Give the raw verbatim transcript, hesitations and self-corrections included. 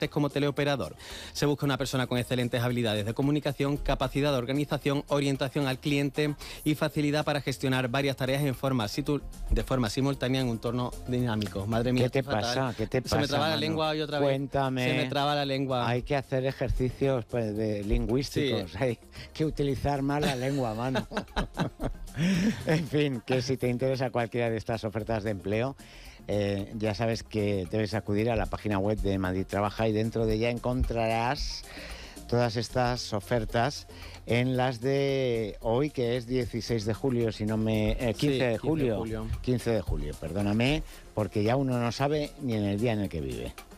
como teleoperador. Se busca una persona con excelentes habilidades de comunicación, capacidad de organización, orientación al cliente y facilidad para gestionar varias tareas en forma situ de forma simultánea en un entorno dinámico. Madre mía, ¿qué te fatal. pasa? ¿Qué te Se pasa, me traba la Manu? lengua hoy otra vez. Cuéntame. Se me traba la lengua. Hay que hacer ejercicios pues, de lingüísticos. Sí. Hay que utilizar más la lengua, Manu. En fin, que si te interesa cualquiera de estas ofertas de empleo, eh, ya sabes que debes acudir a la página web de Madrid Trabaja y dentro de ella encontrarás todas estas ofertas en las de hoy, que es dieciséis de julio, si no me... Eh, quince, Sí, de julio, quince de julio. quince de julio, perdóname, porque ya uno no sabe ni en el día en el que vive.